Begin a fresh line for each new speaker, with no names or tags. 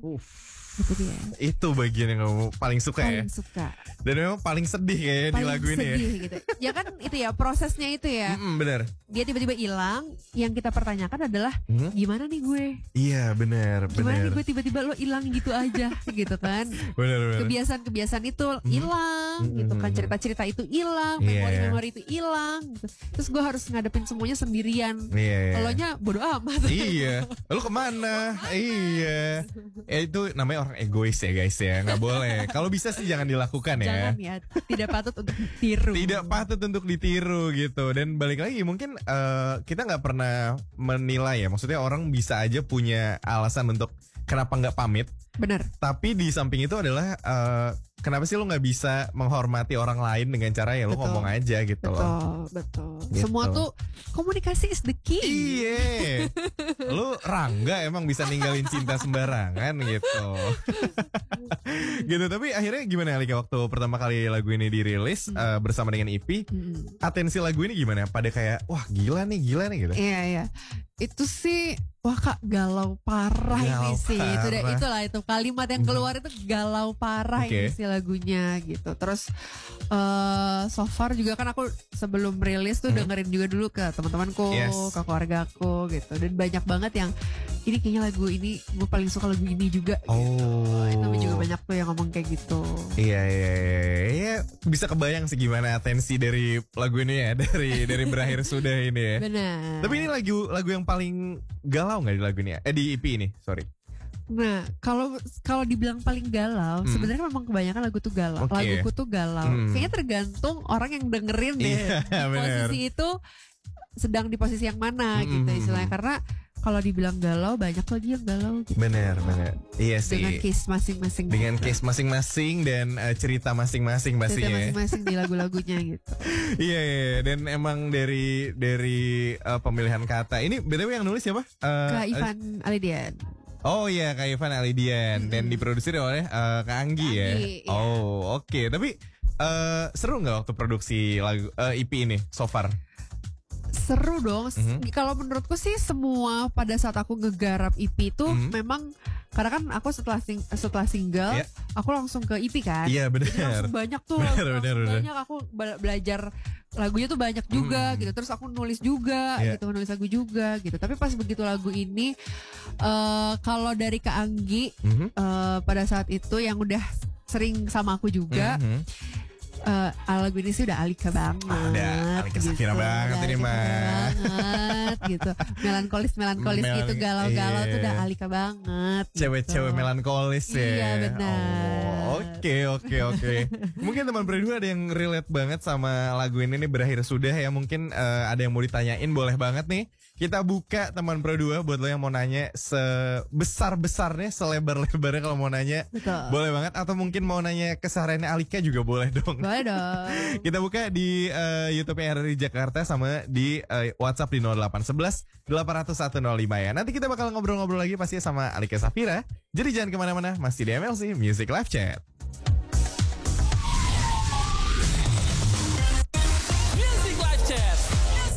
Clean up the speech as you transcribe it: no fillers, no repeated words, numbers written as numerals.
Itu dia.
Itu bagian yang kamu paling suka ya.
Paling suka.
Dan memang paling sedih kayaknya di
Paling
lagu ini ya.
sedih gitu. Ya kan itu ya prosesnya itu ya.
Bener.
Dia tiba-tiba hilang. Yang kita pertanyakan adalah gimana nih gue?
Iya bener.
Gimana nih gue tiba-tiba lo hilang gitu aja gitu kan?
Bener.
Kebiasaan-kebiasaan itu hilang gitu kan, cerita-cerita itu hilang, memori-memori itu hilang gitu. Terus gue harus ngadepin semuanya sendirian. Elonya bodo amat.
Iya. Lu kemana? Iya. Itu namanya orang egois ya guys ya. Nggak boleh. Kalau bisa sih jangan dilakukan ya.
Jangan ya. Tidak patut untuk ditiru.
Tidak patut untuk ditiru gitu. Dan balik lagi mungkin kita nggak pernah menilai ya. Maksudnya orang bisa aja punya alasan untuk kenapa nggak pamit.
Benar.
Tapi di samping itu adalah kenapa sih lu nggak bisa menghormati orang lain dengan cara ya lu ngomong aja gitu loh.
Betul.
Gitu.
Semua tuh komunikasi is the key.
Iya. Lu Rangga emang bisa ninggalin cinta sembarangan gitu. Gitu. Tapi akhirnya gimana Alika waktu pertama kali lagu ini dirilis bersama dengan EP? Atensi lagu ini gimana? Pada kayak wah gila nih gitu.
Iya. Itu sih wah kak galau parah ini sih. Itu kalimat yang keluar itu galau parah ini sih lagunya gitu. Terus so far juga kan aku sebelum rilis tuh dengerin juga dulu ke teman-temanku, ke keluargaku gitu. Dan banyak banget yang ini kayaknya lagu ini gue paling suka lagu ini juga. Gitu. Itu juga banyak tuh yang ngomong kayak gitu.
Iya. Bisa kebayang sih gimana atensi dari lagu ini ya, dari berakhir sudah ini ya.
Benar.
Tapi ini lagu yang paling galau nggak di lagu ini ya? Di EP ini, sorry.
Nah, kalau dibilang paling galau, sebenarnya memang kebanyakan lagu tuh galau. Laguku tuh galau. Kayaknya tergantung orang yang dengerin deh. Posisi itu sedang di posisi yang mana gitu istilahnya. Karena kalau dibilang galau, banyak lagi yang galau gitu.
Bener. Iya sih.
Dengan case masing-masing.
Dengan case masing-masing dan cerita masing-masing pastinya.
Cerita masing-masing di lagu-lagunya gitu.
Iya. Dan emang dari pemilihan kata. Ini BTW yang nulis siapa?
Kak Ivan Alidian.
Oh iya, Kak Ivan Alidian. Dan diproduksi oleh Kak Anggi ya.
Iya.
Oh oke. Tapi seru nggak waktu produksi lagu EP ini so far?
Seru dong. Kalau menurutku sih semua pada saat aku ngegarap EP itu memang karena kan aku setelah single aku langsung ke EP kan.
Iya benar.
Jadi langsung banyak tuh. Banyak aku belajar lagunya tuh banyak juga gitu. Terus aku nulis juga gitu, nulis lagu juga gitu. Tapi pas begitu lagu ini kalau dari Kak Anggi pada saat itu yang udah sering sama aku juga. Lagu ini sih udah Alika banget.
Udah Alika
gitu.
Safira banget ini mah.
Banget gitu. Melankolis gitu, galau-galau tuh udah Alika banget.
Cewek-cewek
gitu.
melankolis ya.
Iya benar.
Oke. Mungkin teman berdua ada yang relate banget sama lagu ini nih berakhir sudah ya. Mungkin ada yang mau ditanyain, boleh banget nih. Kita buka teman berdua buat lo yang mau nanya sebesar-besarnya, selebar-lebarnya kalau mau nanya.
Betul.
Boleh banget. Atau mungkin mau nanya kesehariannya Alika juga boleh dong.
Boleh dong.
Kita buka di YouTube RRI Jakarta sama di WhatsApp di 0811 800 105 ya. Nanti kita bakal ngobrol-ngobrol lagi pastinya sama Alika Safira. Jadi jangan kemana-mana, masih di MLC Music Live Chat.